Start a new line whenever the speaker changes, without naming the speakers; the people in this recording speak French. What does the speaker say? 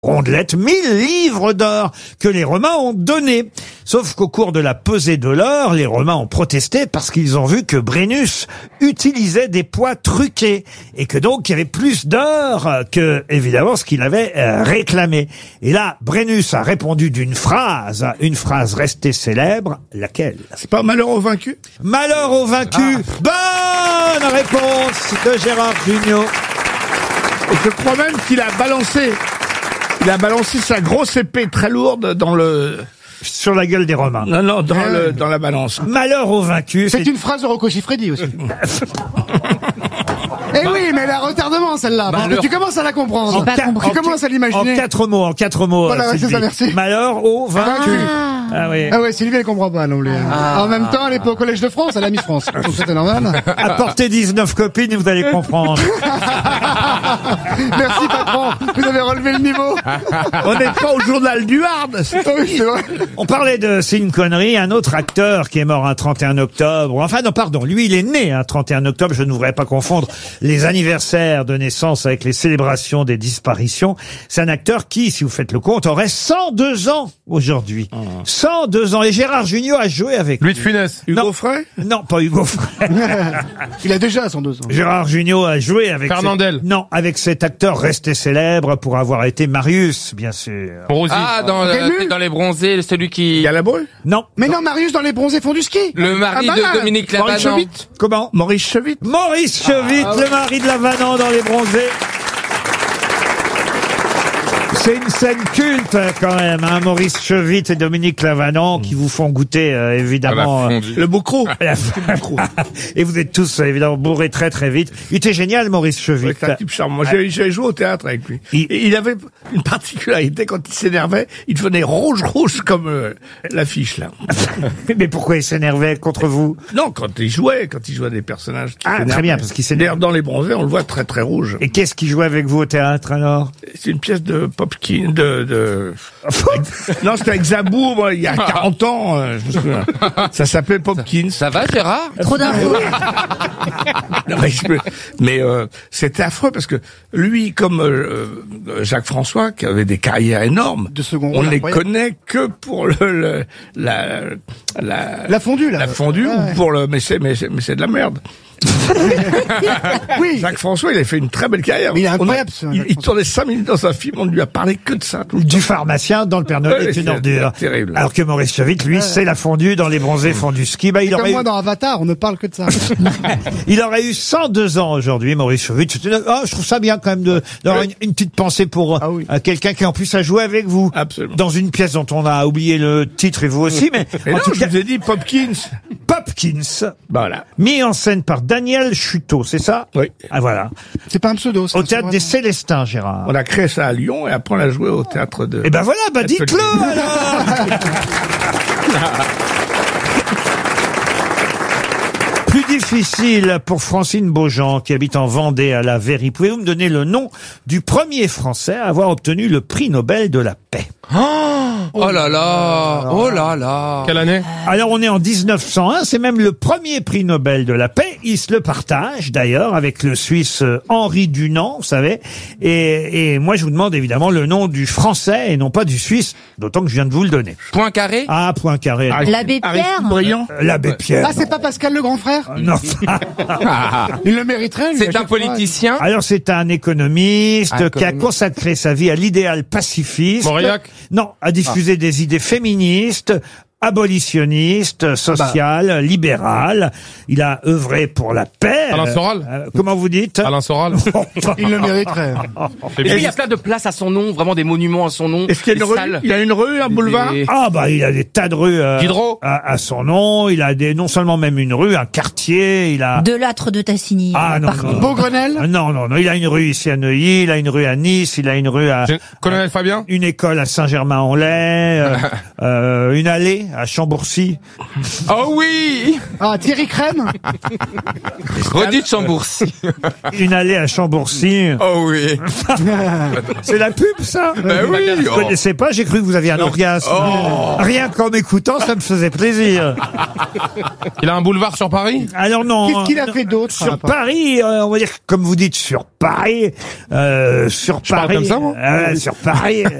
rondelette, 1000 livres d'or que les Romains ont donnés. Sauf qu'au cours de la pesée de l'or, les Romains ont protesté parce qu'ils ont vu que Brennus utilisait des poids truqués et que donc il y avait plus d'or que, évidemment, ce qu'il avait réclamé. Et là, Brennus a répondu d'une phrase, une phrase restée célèbre, laquelle?
C'est pas malheur aux vaincus?
Malheur aux vaincus. Bonne réponse de Gérard Jugnot.
Et je crois même qu'il a balancé sa grosse épée très lourde dans le...
Sur la gueule des Romains.
Non, dans la balance.
Malheur aux vaincus.
C'est une phrase de Rocco Siffredi aussi. Eh oui, mais elle a retardement celle-là. Tu commences à la comprendre. Tu commences à l'imaginer.
En quatre mots.
Voilà, c'est ça, merci.
Malheur aux vaincus.
Ah oui, Sylvie, elle comprend pas, non plus. En même temps, elle est pas au Collège de France, elle a mis France. Donc c'était normal.
Apportez 19 copines, vous allez comprendre.
Merci, patron. Vous avez relevé le niveau.
On n'est pas au journal du Hard.
Oui, c'est vrai.
On parlait de Sean Connery, un autre acteur qui est mort un 31 octobre. Enfin, non, pardon. Lui, il est né un 31 octobre. Je ne voudrais pas confondre les anniversaires de naissance avec les célébrations des disparitions. C'est un acteur qui, si vous faites le compte, aurait 102 ans aujourd'hui. 102 ans. Et Gérard Jugnot a joué avec
Louis de Funès.
Hugo Frey?
Non, pas Hugo Frey.
Il a déjà 102 ans.
Gérard Jugnot a joué avec...
Fernandel.
Non, avec cet acteur resté célèbre pour avoir été Marius, bien sûr.
Rosie.
Ah, dans les bronzés, celui qui...
Galabru?
Non.
Mais non, Marius dans les bronzés font du ski.
Le mari de Dominique
Maurice
Lavanant.
Chevite?
Comment?
Maurice Chevite?
Maurice Chevite, le mari de Lavanant dans Les Bronzés. C'est une scène culte quand même, hein, Maurice Chevite et Dominique Lavanant qui vous font goûter évidemment
Le Bocro.
et vous êtes tous évidemment bourrés très très vite. Il était génial Maurice Chevite.
Ouais, c'est un type charmant. Moi, j'avais joué au théâtre avec lui. Et il avait une particularité, quand il s'énervait, il devenait rouge comme l'affiche là.
Mais pourquoi il s'énervait contre vous?
Non, quand il jouait des personnages qui s'énervaient.
Très bien, parce qu'il s'énerve.
D'ailleurs, dans Les Bronzés, on le voit très très rouge.
Et qu'est-ce qu'il jouait avec vous au théâtre alors?
C'est une pièce de Popkin, non, c'était avec Zabou, moi, il y a 40 ans, je me souviens. Ça s'appelait Popkins.
Ça va, Gérard?
Trop d'infos.
Non, mais c'était affreux parce que lui, comme Jacques François, qui avait des carrières énormes, on ne les connaît que pour la
fondue, là.
La fondue, ou pour le, mais c'est de la merde.
Oui.
Jacques François, il a fait une très belle carrière.
Mais il est incroyable,
il tournait 5 minutes dans un film, on ne lui a parlé que de ça.
Du pharmacien dans Le Père Noël est une ordure.
Terrible.
Alors que Maurice Chevite, lui, c'est la fondue dans Les Bronzés font du ski. Bah,
Comme moi dans Avatar, on ne parle que de ça.
Il aurait eu 102 ans aujourd'hui, Maurice Chevite. Je trouve ça bien quand même d'avoir une petite pensée pour quelqu'un qui en plus a joué avec vous.
Absolument.
Dans une pièce dont on a oublié le titre et vous aussi, mais
Et
en
non,
tout
je
cas,
vous ai dit Popkins.
Popkins,
Voilà.
mis en scène par Daniel Chuteau, c'est ça?
Oui.
Ah voilà.
C'est pas un pseudo.
Au théâtre des Célestins, Gérard.
On a créé ça à Lyon et après on l'a joué au théâtre de...
Eh ben voilà, bah dites-le alors. Plus difficile pour Francine Beaujean, qui habite en Vendée à la Verrie. Pouvez-vous me donner le nom du premier Français à avoir obtenu le prix Nobel de la paix?
Oh là là. Oh là là.
Quelle année?
Alors on est en 1901, c'est même le premier prix Nobel de la paix. Il se le partage d'ailleurs avec le Suisse Henri Dunant, vous savez. Et moi je vous demande évidemment le nom du Français et non pas du Suisse, d'autant que je viens de vous le donner.
Poincaré?
Ah, Poincaré.
L'abbé Pierre.
Brillant.
L'abbé Pierre.
Ah, c'est pas Pascal le grand frère?
Non.
Il le mériterait, lui,
C'est
à
un
chaque fois.
politicien?
Alors c'est un économiste qui a
économiste.
consacré sa vie à l'idéal pacifiste.
Mauriac?
Non, à diffuser des idées féministes, abolitionniste, social, libéral. Il a œuvré pour la paix.
Alain Soral?
Comment vous dites?
Alain Soral?
Il le mériterait.
Et puis il y a plein de places à son nom, vraiment des monuments à son nom.
Est-ce qu'il y a une
des
rue?
salles.
Il y a une rue, un boulevard?
Ah bah il a des tas de rues
Diderot?
à son nom. Il a non seulement même une rue, un quartier. Il a
Delattre de Tassigny.
ah non,
par
non,
contre.
Beaugrenelle?
non, il a une rue ici à Neuilly, il a une rue à Nice, il a une rue à
Colonel Fabien?
une école à Saint-Germain-en-Laye, une allée à Chambourcy.
Oh oui.
Ah, Thierry Crème.
Redites Chambourcy.
Une allée à Chambourcy.
Oh oui.
C'est la pub, ça?
Ben oui.
Je connaissais pas, j'ai cru que vous aviez un orgasme. Rien qu'en m'écoutant, ça me faisait plaisir.
Il a un boulevard sur Paris?
Alors non.
Qu'est-ce qu'il a fait d'autre?
Sur Paris, on va dire, comme vous dites, sur Paris, sur
parle
Paris.
comme ça, moi
Sur Paris.